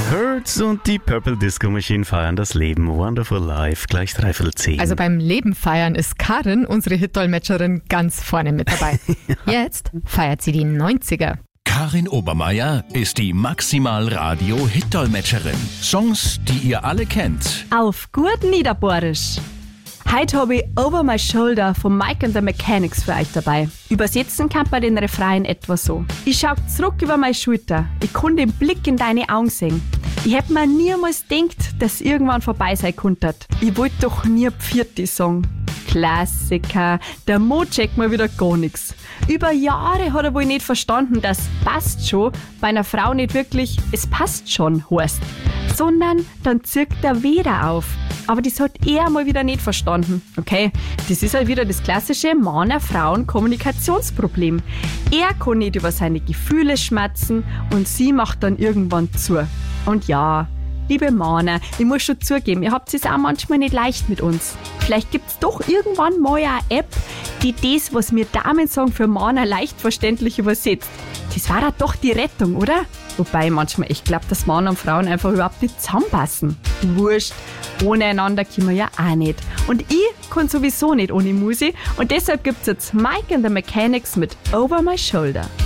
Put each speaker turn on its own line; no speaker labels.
Hurts und die Purple Disco Machine feiern das Leben. Wonderful Life, gleich 3:10.
Also beim Leben feiern ist Karin, unsere Hit-Dolmetscherin, ganz vorne mit dabei. Jetzt feiert sie die 90er.
Karin Obermeier ist die Maximal-Radio-Hit-Dolmetscherin. Songs, die ihr alle kennt.
Auf gut Niederbohrisch. Heute habe ich Over My Shoulder von Mike and the Mechanics für euch dabei. Übersetzen kann man den Refrain etwa so. Ich schau zurück über meine Schulter. Ich kann den Blick in deine Augen sehen. Ich hätte mir niemals gedacht, dass irgendwann vorbei sein könnte. Ich wollte doch nie Pfirti sagen. Klassiker. Der Mo checkt mal wieder gar nichts. Über Jahre hat er wohl nicht verstanden, dass passt schon bei einer Frau nicht wirklich es passt schon heißt, sondern dann zirkt er wieder auf. Aber das hat er mal wieder nicht verstanden. Okay, das ist halt wieder das klassische Männer-Frauen-Kommunikationsproblem. Er kann nicht über seine Gefühle schmatzen und sie macht dann irgendwann zu. Und ja, liebe Männer, ich muss schon zugeben, ihr habt es auch manchmal nicht leicht mit uns. Vielleicht gibt es doch irgendwann mal eine App, die das, was wir Damen sagen, für Männer leicht verständlich übersetzt. Das war doch die Rettung, oder? Wobei manchmal ich glaube, dass Männer und Frauen einfach überhaupt nicht zusammenpassen. Wurscht, ohne einander können wir ja auch nicht. Und ich kann sowieso nicht ohne Musik und deshalb gibt es jetzt Mike and the Mechanics mit Over My Shoulder.